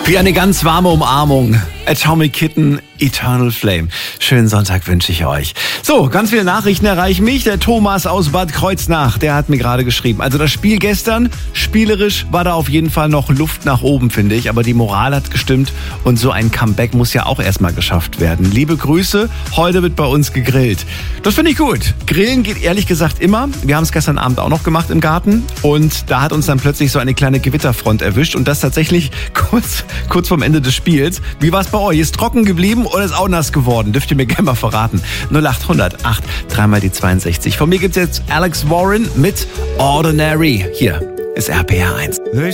Wie eine ganz warme Umarmung. Atomic Kitten, Eternal Flame. Schönen Sonntag wünsche ich euch. So, ganz viele Nachrichten erreichen mich. Der Thomas aus Bad Kreuznach, der hat mir gerade geschrieben. Also das Spiel gestern, spielerisch war da auf jeden Fall noch Luft nach oben, finde ich. Aber die Moral hat gestimmt und so ein Comeback muss ja auch erstmal geschafft werden. Liebe Grüße, heute wird bei uns gegrillt. Das finde ich gut. Grillen geht ehrlich gesagt immer. Wir haben es gestern Abend auch noch gemacht im Garten. Und da hat uns dann plötzlich so eine kleine Gewitterfront erwischt. Und das tatsächlich kurz vorm Ende des Spiels. Wie war es bei euch? Ist trocken geblieben oder ist auch nass geworden? Dürft ihr mir gerne mal verraten. 0800 8 3 die 62. Von mir gibt's jetzt Alex Warren mit Ordinary. Hier ist RPR 1.